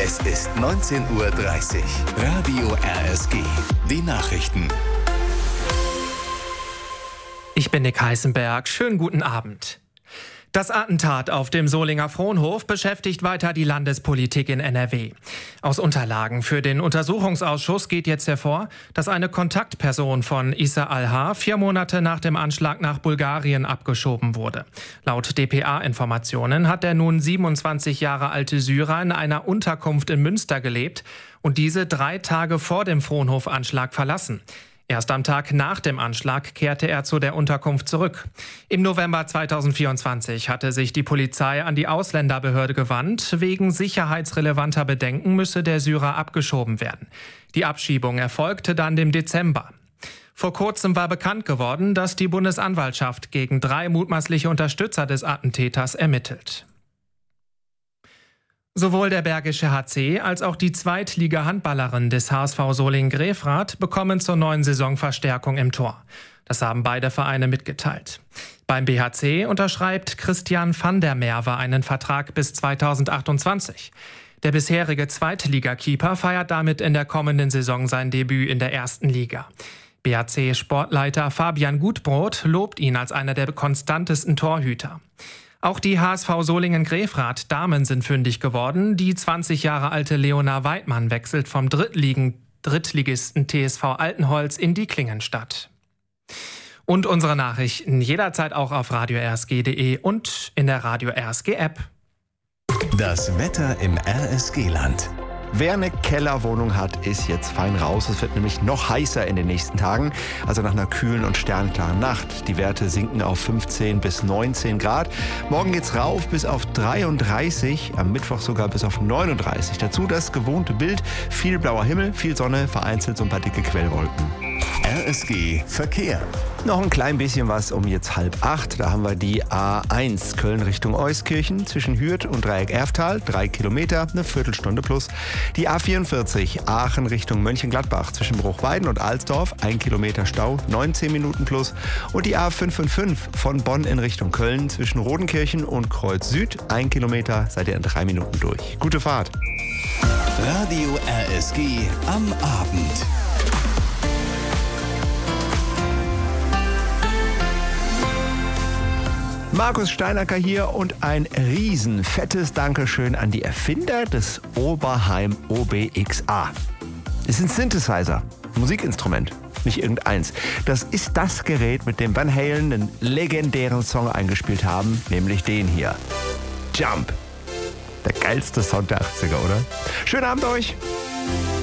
Es ist 19:30 Uhr. Radio RSG. Die Nachrichten. Ich bin Nick Heißenberg. Schönen guten Abend. Das Attentat auf dem Solinger Fronhof beschäftigt weiter die Landespolitik in NRW. Aus Unterlagen für den Untersuchungsausschuss geht jetzt hervor, dass eine Kontaktperson von Issa Al-Har 4 Monate nach dem Anschlag nach Bulgarien abgeschoben wurde. Laut dpa-Informationen hat der nun 27 Jahre alte Syrer in einer Unterkunft in Münster gelebt und diese 3 Tage vor dem Fronhof-Anschlag verlassen. Erst am Tag nach dem Anschlag kehrte er zu der Unterkunft zurück. Im November 2024 hatte sich die Polizei an die Ausländerbehörde gewandt. Wegen sicherheitsrelevanter Bedenken müsse der Syrer abgeschoben werden. Die Abschiebung erfolgte dann im Dezember. Vor kurzem war bekannt geworden, dass die Bundesanwaltschaft gegen 3 mutmaßliche Unterstützer des Attentäters ermittelt. Sowohl der Bergische HC als auch die Zweitliga-Handballerin des HSV Solingen-Grefrath bekommen zur neuen Saison Verstärkung im Tor. Das haben beide Vereine mitgeteilt. Beim BHC unterschreibt Christian van der Merwe einen Vertrag bis 2028. Der bisherige Zweitligakeeper feiert damit in der kommenden Saison sein Debüt in der ersten Liga. BHC-Sportleiter Fabian Gutbrot lobt ihn als einer der konstantesten Torhüter. Auch die HSV Solingen-Grefrath Damen sind fündig geworden. Die 20 Jahre alte Leona Weidmann wechselt vom Drittligisten TSV Altenholz in die Klingenstadt. Und unsere Nachrichten jederzeit auch auf radio-rsg.de und in der Radio RSG App. Das Wetter im RSG-Land. Wer eine Kellerwohnung hat, ist jetzt fein raus. Es wird nämlich noch heißer in den nächsten Tagen. Also nach einer kühlen und sternklaren Nacht. Die Werte sinken auf 15 bis 19 Grad. Morgen geht's rauf bis auf 33, am Mittwoch sogar bis auf 39. Dazu das gewohnte Bild. Viel blauer Himmel, viel Sonne, vereinzelt so ein paar dicke Quellwolken. RSG Verkehr. Noch ein klein bisschen was um jetzt 7:30. Da haben wir die A1 Köln Richtung Euskirchen zwischen Hürth und Dreieck-Erftal. 3 Kilometer, eine Viertelstunde plus. Die A44 Aachen Richtung Mönchengladbach zwischen Bruchweiden und Alsdorf. 1 Kilometer Stau, 19 Minuten plus. Und die A555 von Bonn in Richtung Köln zwischen Rodenkirchen und Kreuz Süd. 1 Kilometer, seid ihr in 3 Minuten durch. Gute Fahrt. Radio RSG am Abend. Markus Steinacker hier und ein riesen fettes Dankeschön an die Erfinder des Oberheim OBXA. Es ist ein Synthesizer, ein Musikinstrument, nicht irgendeins. Das ist das Gerät, mit dem Van Halen einen legendären Song eingespielt haben, nämlich den hier. Jump. Der geilste Sound der 80er, oder? Schönen Abend euch!